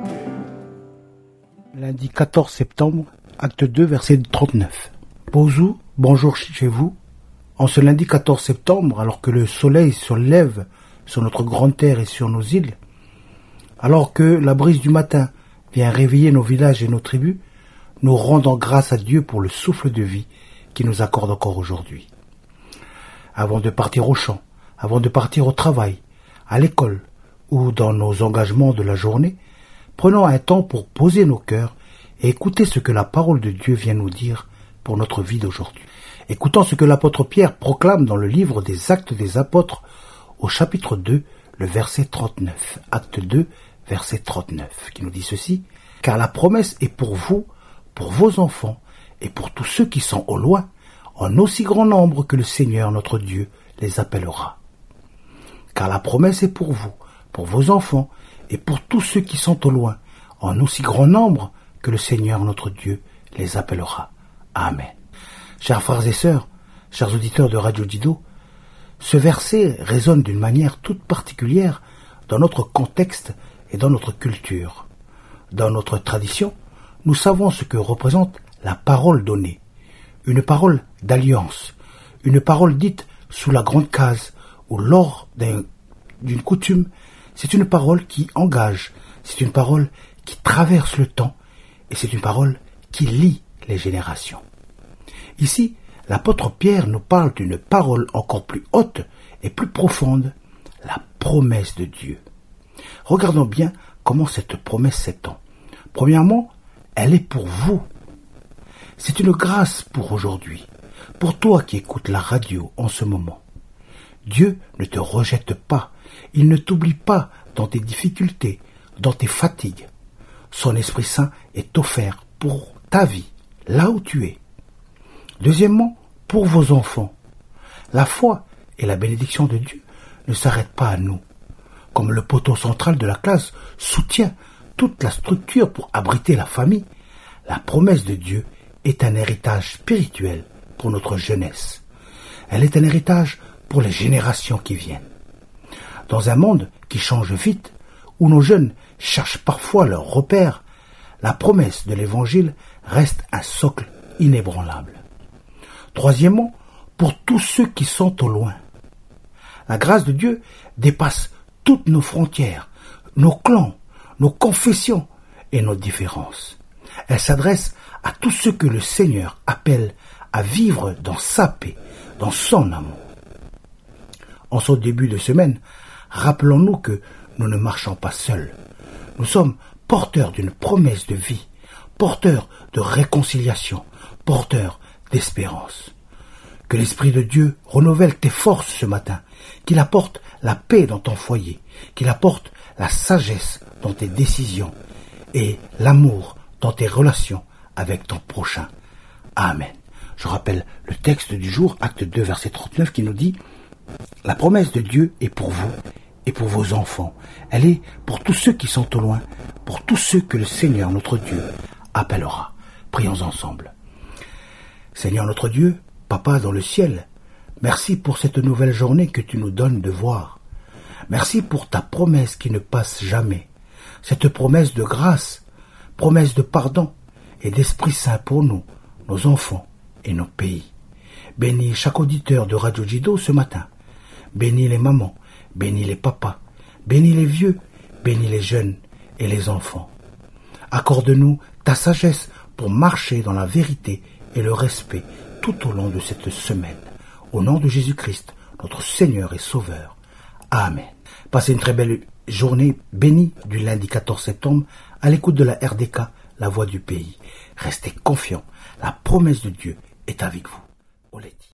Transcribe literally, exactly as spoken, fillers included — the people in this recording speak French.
Lundi quatorze septembre, acte deux, verset trente-neuf. Bonjour, bonjour chez vous. En ce lundi quatorze septembre, alors que le soleil se lève sur notre grande terre et sur nos îles, alors que la brise du matin vient réveiller nos villages et nos tribus, nous rendons grâce à Dieu pour le souffle de vie qu'il nous accorde encore aujourd'hui. Avant de partir au champ, avant de partir au travail, à l'école ou dans nos engagements de la journée, prenons un temps pour poser nos cœurs et écouter ce que la parole de Dieu vient nous dire pour notre vie d'aujourd'hui. Écoutons ce que l'apôtre Pierre proclame dans le livre des Actes des Apôtres au chapitre deux, le verset trente-neuf. Acte deux, verset trente-neuf, qui nous dit ceci. « Car la promesse est pour vous, pour vos enfants et pour tous ceux qui sont au loin, en aussi grand nombre que le Seigneur notre Dieu les appellera. » Car la promesse est pour vous, pour vos enfants et pour tous ceux qui sont au loin, en aussi grand nombre que le Seigneur notre Dieu les appellera. Amen. Chers frères et sœurs, chers auditeurs de Radio Dido, ce verset résonne d'une manière toute particulière dans notre contexte et dans notre culture. Dans notre tradition, nous savons ce que représente la parole donnée, une parole d'alliance, une parole dite sous la grande case ou lors d'un, d'une coutume. C'est une parole qui engage, c'est une parole qui traverse le temps et c'est une parole qui lie les générations. Ici, l'apôtre Pierre nous parle d'une parole encore plus haute et plus profonde, la promesse de Dieu. Regardons bien comment cette promesse s'étend. Premièrement, elle est pour vous. C'est une grâce pour aujourd'hui, pour toi qui écoutes la radio en ce moment. Dieu ne te rejette pas, il ne t'oublie pas dans tes difficultés, dans tes fatigues. Son Esprit Saint est offert pour ta vie, là où tu es. Deuxièmement, pour vos enfants. La foi et la bénédiction de Dieu ne s'arrêtent pas à nous. Comme le poteau central de la classe soutient toute la structure pour abriter la famille, la promesse de Dieu est un héritage spirituel pour notre jeunesse. Elle est un héritage pour les générations qui viennent. Dans un monde qui change vite, où nos jeunes cherchent parfois leurs repères, la promesse de l'Évangile reste un socle inébranlable. Troisièmement, pour tous ceux qui sont au loin. La grâce de Dieu dépasse toutes nos frontières, nos clans, nos confessions et nos différences. Elle s'adresse à tous ceux que le Seigneur appelle à vivre dans sa paix, dans son amour. En ce début de semaine, rappelons-nous que nous ne marchons pas seuls. Nous sommes porteurs d'une promesse de vie, porteurs de réconciliation, porteurs d'espérance. Que l'Esprit de Dieu renouvelle tes forces ce matin, qu'il apporte la paix dans ton foyer, qu'il apporte la sagesse dans tes décisions et l'amour dans tes relations avec ton prochain. Amen. Je rappelle le texte du jour, acte deux, verset trente-neuf, qui nous dit « La promesse de Dieu est pour vous et pour vos enfants. Elle est pour tous ceux qui sont au loin, pour tous ceux que le Seigneur notre Dieu appellera. » Prions ensemble. Seigneur notre Dieu, Papa dans le ciel, merci pour cette nouvelle journée que tu nous donnes de voir. Merci pour ta promesse qui ne passe jamais. Cette promesse de grâce, promesse de pardon et d'Esprit Saint pour nous, nos enfants et nos pays. Bénis chaque auditeur de Radio Dido ce matin. Bénis les mamans, bénis les papas, bénis les vieux, bénis les jeunes et les enfants. Accorde-nous ta sagesse pour marcher dans la vérité et le respect tout au long de cette semaine. Au nom de Jésus-Christ, notre Seigneur et Sauveur. Amen. Passez une très belle journée bénie du lundi quatorze septembre à l'écoute de la R D K, la voix du pays. Restez confiants, la promesse de Dieu est avec vous. Oleti.